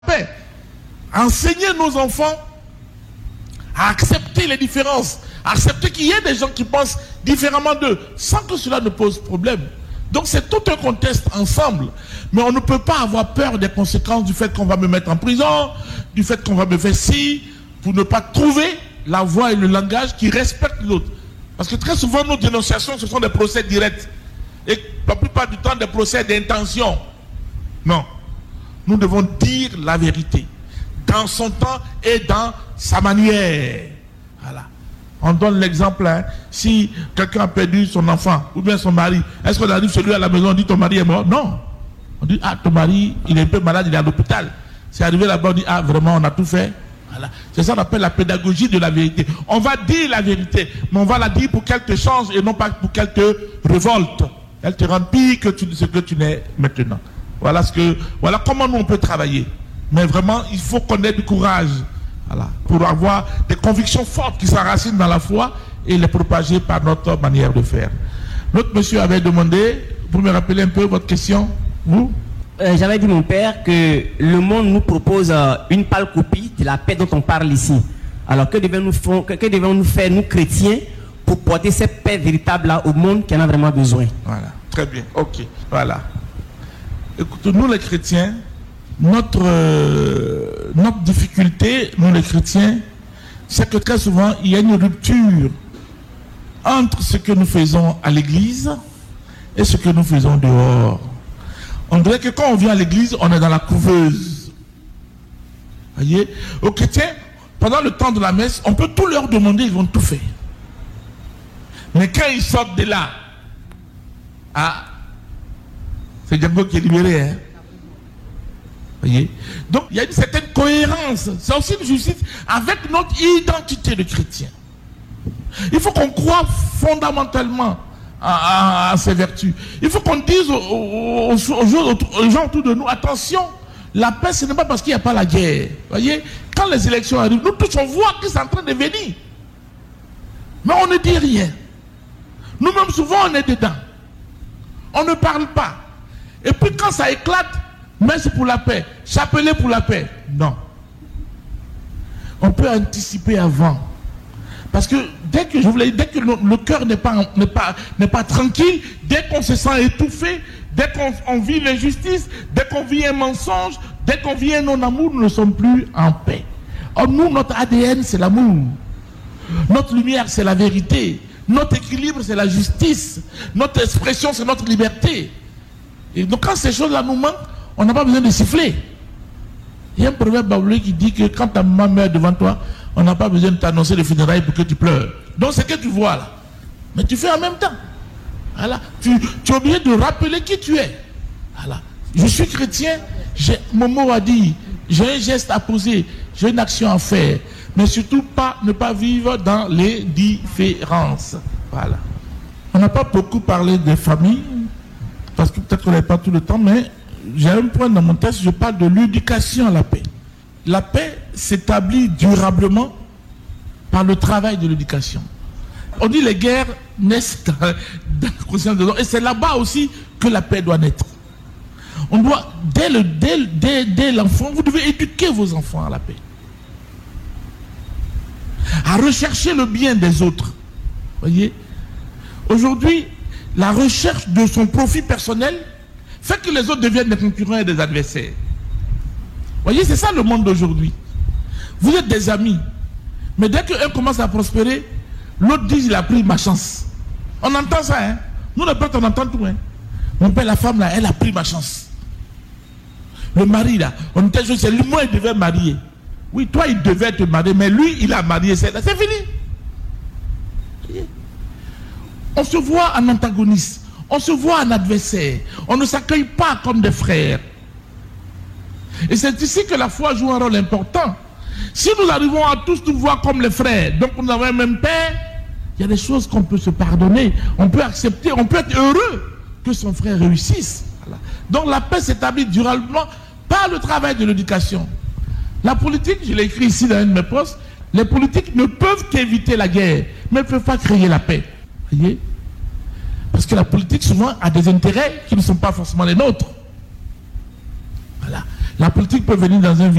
paix. Enseigner nos enfants à accepter les différences, à accepter qu'il y ait des gens qui pensent différemment d'eux, sans que cela ne pose problème. Donc c'est tout un contexte ensemble. Mais on ne peut pas avoir peur des conséquences du fait qu'on va me mettre en prison, du fait qu'on va me faire ci, pour ne pas trouver la voie et le langage qui respectent l'autre. Parce que très souvent, nos dénonciations, ce sont des procès directs. Et la plupart du temps, des procès d'intention. Non. Nous devons dire la vérité. Dans son temps et dans sa manière. Voilà. On donne l'exemple, hein. Si quelqu'un a perdu son enfant ou bien son mari, est-ce qu'on arrive chez lui à la maison, on dit ton mari est mort? Non. On dit, ah, ton mari, il est un peu malade, il est à l'hôpital. C'est arrivé là-bas, on dit, ah, vraiment, on a tout fait. Voilà. C'est ça qu'on appelle la pédagogie de la vérité. On va dire la vérité, mais on va la dire pour qu'elle te change et non pas pour qu'elle te révolte. Elle te rend pire que ce que tu n'es maintenant. Voilà comment nous on peut travailler. Mais vraiment, il faut qu'on ait du courage. Voilà, pour avoir des convictions fortes qui s'enracinent dans la foi et les propager par notre manière de faire. L'autre monsieur avait demandé, vous me rappelez un peu votre question, vous? J'avais dit, mon père, que le monde nous propose une pâle copie de la paix dont on parle ici. Alors que devons-nous faire, nous chrétiens, pour porter cette paix véritable-là au monde qui en a vraiment besoin? Voilà, très bien, ok, voilà. Écoutez, nous les chrétiens, notre difficulté, nous les chrétiens, c'est que très souvent, il y a une rupture entre ce que nous faisons à l'église et ce que nous faisons dehors. On dirait que quand on vient à l'église, on est dans la couveuse. Voyez? Aux chrétiens, pendant le temps de la messe, on peut tout leur demander, ils vont tout faire. Mais quand ils sortent de là, ah, c'est Django qui est libéré, hein? Voyez? Donc il y a une certaine cohérence. C'est aussi une justice avec notre identité de chrétien. Il faut qu'on croie fondamentalement à ces vertus. Il faut qu'on dise aux gens autour de nous, attention, la paix ce n'est pas parce qu'il n'y a pas la guerre. Voyez? Quand les élections arrivent, nous tous on voit que c'est en train de venir. Mais on ne dit rien. Nous-mêmes souvent on est dedans. On ne parle pas. Et puis quand ça éclate, messe pour la paix, chapelet pour la paix. Non. On peut anticiper avant. Parce que dès que le cœur n'est pas tranquille, dès qu'on se sent étouffé, dès qu'on vit l'injustice, dès qu'on vit un mensonge, dès qu'on vit un non-amour, nous ne sommes plus en paix. Or nous, notre ADN, c'est l'amour. Notre lumière, c'est la vérité. Notre équilibre, c'est la justice. Notre expression, c'est notre liberté. Et donc quand ces choses-là nous manquent, on n'a pas besoin de siffler. Il y a un proverbe babylonien qui dit que quand ta maman meurt devant toi, on n'a pas besoin de t'annoncer les funérailles pour que tu pleures. Donc c'est que tu vois là. Mais tu fais en même temps. Voilà. Tu es obligé de rappeler qui tu es. Voilà. Je suis chrétien, mon mot à dire, j'ai un geste à poser, j'ai une action à faire. Mais surtout ne pas vivre dans les différences. Voilà. On n'a pas beaucoup parlé des familles, parce que peut-être qu'on n'avait pas tout le temps, mais j'ai un point dans mon texte, je parle de l'éducation à la paix. La paix s'établit durablement par le travail de l'éducation. On dit les guerres naissent dans la conscience de l'homme, et c'est là-bas aussi que la paix doit naître. On doit, dès l'enfant, vous devez éduquer vos enfants à la paix. À rechercher le bien des autres. Voyez? Aujourd'hui, la recherche de son profit personnel fait que les autres deviennent des concurrents et des adversaires. Voyez, c'est ça le monde d'aujourd'hui. Vous êtes des amis, mais dès qu'un commence à prospérer, l'autre dit il a pris ma chance. On entend ça, hein? Nous, les potes, on entend tout, hein? Mon père, la femme, là, elle a pris ma chance. Le mari, là, on était juste, c'est lui, moi, il devait marier. Oui, toi, il devait te marier, mais lui, il a marié, c'est fini. On se voit en antagoniste, on se voit en adversaire, on ne s'accueille pas comme des frères. Et c'est ici que la foi joue un rôle important. Si nous arrivons à tous nous voir comme les frères, donc nous avons un même père, il y a des choses qu'on peut se pardonner, on peut accepter, on peut être heureux que son frère réussisse. Voilà. Donc la paix s'établit durablement par le travail de l'éducation. La politique, je l'ai écrit ici dans un de mes postes, les politiques ne peuvent qu'éviter la guerre, mais ne peuvent pas créer la paix. Voyez? Parce que la politique souvent a des intérêts qui ne sont pas forcément les nôtres. Voilà. La politique peut venir dans un